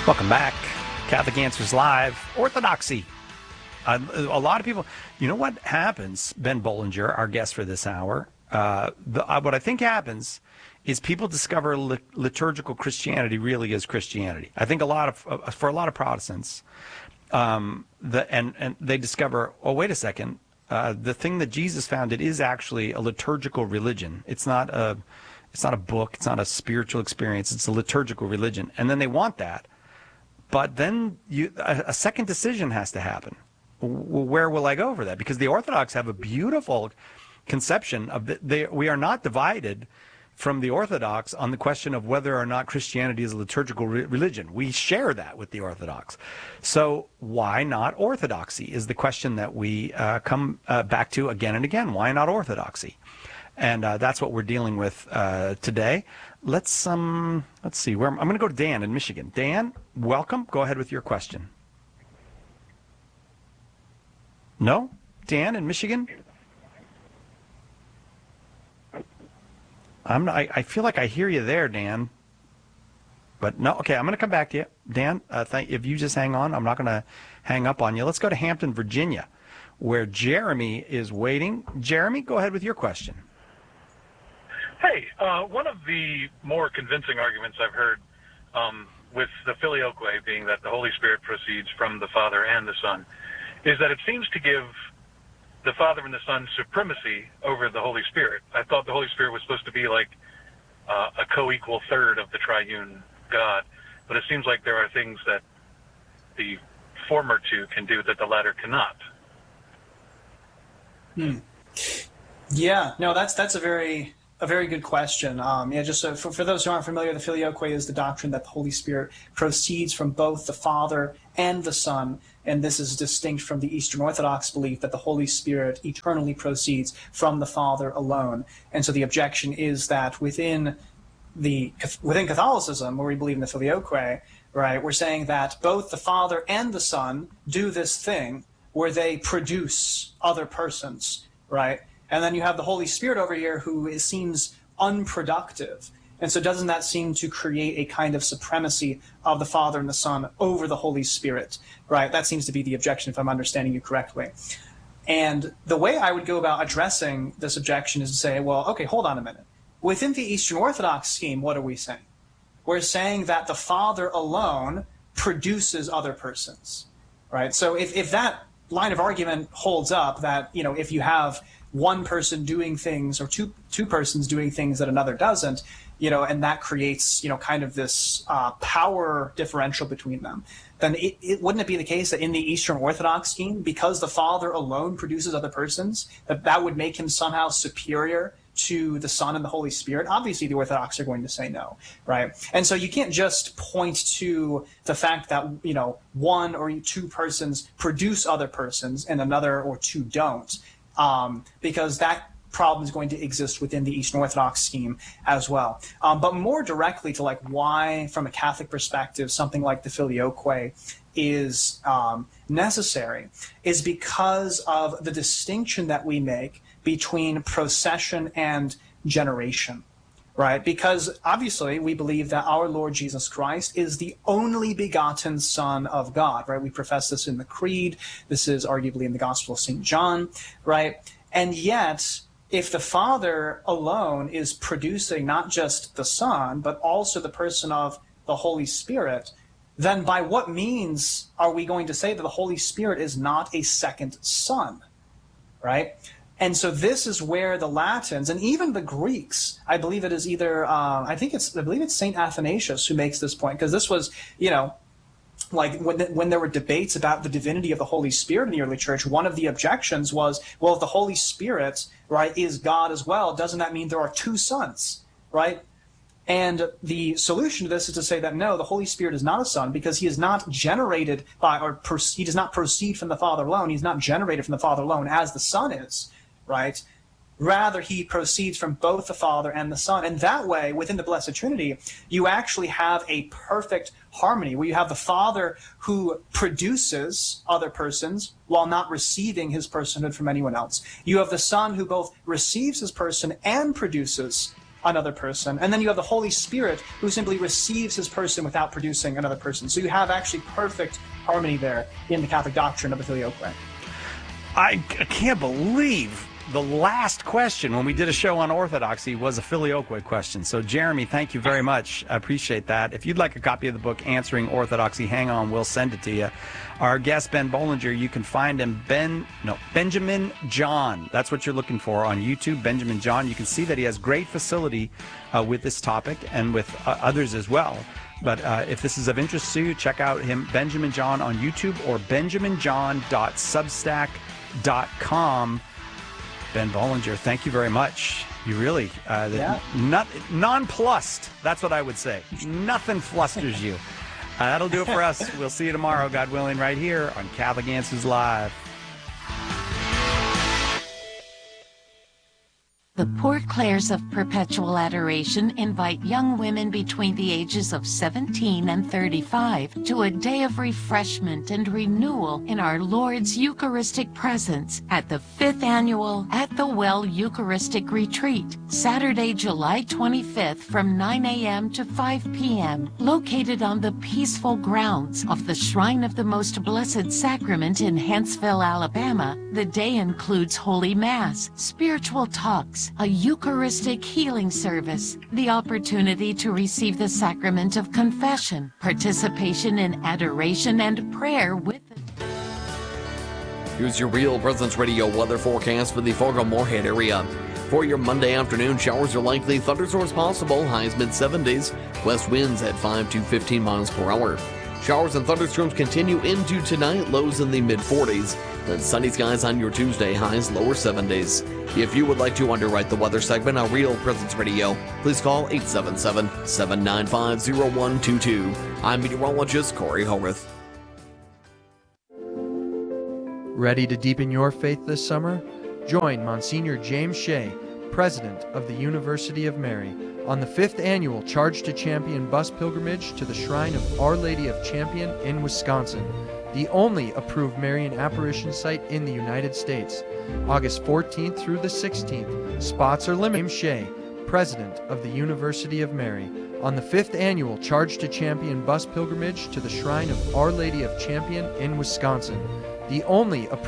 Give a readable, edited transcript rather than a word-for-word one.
Welcome back. Catholic Answers Live. Orthodoxy. A lot of people, you know what happens, Ben Bollinger, our guest for this hour, what I think happens is people discover liturgical Christianity really is Christianity. I think for a lot of Protestants, and they discover, oh, wait a second, the thing that Jesus founded is actually a liturgical religion. It's not a book. It's not a spiritual experience. It's a liturgical religion. And then they want that. But then a second decision has to happen. Where will I go for that? Because the Orthodox have a beautiful conception of we are not divided from the Orthodox on the question of whether or not Christianity is a liturgical religion. We share that with the Orthodox. So why not orthodoxy is the question that we come back to again and again. Why not orthodoxy? And that's what we're dealing with today. Let's see. I'm going to go to Dan in Michigan. Dan, welcome. Go ahead with your question. No? Dan in Michigan? I feel like I hear you there, Dan. But no, okay, I'm going to come back to you. Dan, if you just hang on, I'm not going to hang up on you. Let's go to Hampton, Virginia, where Jeremy is waiting. Jeremy, go ahead with your question. Hey, one of the more convincing arguments I've heard with the Filioque being that the Holy Spirit proceeds from the Father and the Son is that it seems to give the Father and the Son supremacy over the Holy Spirit. I thought the Holy Spirit was supposed to be like a co-equal third of the triune God, but it seems like there are things that the former two can do that the latter cannot. Yeah, no, that's a very good question. Just for those who aren't familiar, the Filioque is the doctrine that the Holy Spirit proceeds from both the Father and the Son, and this is distinct from the Eastern Orthodox belief that the Holy Spirit eternally proceeds from the Father alone. And so the objection is that within Catholicism, where we believe in the Filioque, right, we're saying that both the Father and the Son do this thing where they produce other persons, right? And then you have the Holy Spirit over here who seems unproductive. And so doesn't that seem to create a kind of supremacy of the Father and the Son over the Holy Spirit, right? That seems to be the objection, if I'm understanding you correctly. And the way I would go about addressing this objection is to say, well, okay, hold on a minute. Within the Eastern Orthodox scheme, what are we saying? We're saying that the Father alone produces other persons, right? So if that line of argument holds up, that, if you have one person doing things or two persons doing things that another doesn't, and that creates, kind of this power differential between them, then wouldn't it be the case that in the Eastern Orthodox scheme, because the Father alone produces other persons, that would make him somehow superior to the Son and the Holy Spirit? Obviously, the Orthodox are going to say no, right? And so you can't just point to the fact that, one or two persons produce other persons and another or two don't, because that problem is going to exist within the Eastern Orthodox scheme as well. But more directly to why, from a Catholic perspective, something like the Filioque is necessary is because of the distinction that we make between procession and generation, right? Because obviously we believe that our Lord Jesus Christ is the only begotten Son of God, right? We profess this in the Creed. This is arguably in the Gospel of St. John, right? And yet, if the Father alone is producing not just the Son, but also the person of the Holy Spirit, then by what means are we going to say that the Holy Spirit is not a second Son, right? And so this is where the Latins and even the Greeks, I believe it is either, I believe it's St. Athanasius who makes this point, because this was, when there were debates about the divinity of the Holy Spirit in the early church, one of the objections was, well, if the Holy Spirit, right, is God as well, doesn't that mean there are two sons, right? And the solution to this is to say that no, the Holy Spirit is not a son, because he is not generated he does not proceed from the Father alone. He's not generated from the Father alone as the Son is, right? Rather, he proceeds from both the Father and the Son. And that way, within the Blessed Trinity, you actually have a perfect harmony where you have the Father who produces other persons while not receiving his personhood from anyone else. You have the Son who both receives his person and produces another person. And then you have the Holy Spirit who simply receives his person without producing another person. So you have actually perfect harmony there in the Catholic doctrine of the Filioque. I can't believe the last question when we did a show on Orthodoxy was a Filioque question. So, Jeremy, thank you very much. I appreciate that. If you'd like a copy of the book, Answering Orthodoxy, hang on, we'll send it to you. Our guest, Ben Bollinger, you can find him, Benjamin John. That's what you're looking for on YouTube, Benjamin John. You can see that he has great facility with this topic and with others as well. But if this is of interest to you, check out him, Benjamin John, on YouTube or benjaminjohn.substack.com. Ben Bollinger, thank you very much. You really, nonplussed. That's what I would say. Nothing flusters you. That'll do it for us. We'll see you tomorrow, God willing, right here on Catholic Answers Live. The Poor Clares of Perpetual Adoration invite young women between the ages of 17 and 35 to a day of refreshment and renewal in our Lord's Eucharistic presence at the 5th Annual At the Well Eucharistic Retreat, Saturday, July 25th from 9 a.m. to 5 p.m., located on the peaceful grounds of the Shrine of the Most Blessed Sacrament in Huntsville, Alabama. The day includes Holy Mass, spiritual talks, a Eucharistic healing service, the opportunity to receive the sacrament of confession, participation in adoration and prayer with Here's your Real Presence Radio weather forecast for the Fargo-Moorhead area. For your Monday afternoon, showers are likely, thunderstorms possible, highs mid-70s, west winds at 5 to 15 miles per hour. Showers and thunderstorms continue into tonight, lows in the mid-40s. Then sunny skies on your Tuesday, highs lower 70s. If you would like to underwrite the weather segment on Real Presence Radio, please call 877-795-0122. I'm meteorologist Corey Hogarth. Ready to deepen your faith this summer? Join Monsignor James Shea, President of the University of Mary, on the 5th Annual Charge to Champion bus pilgrimage to the Shrine of Our Lady of Champion in Wisconsin, the only approved Marian apparition site in the United States. August 14th through the 16th. Spots are limited. James Shea, President of the University of Mary, on the 5th Annual Charge to Champion bus pilgrimage to the Shrine of Our Lady of Champion in Wisconsin, the only approved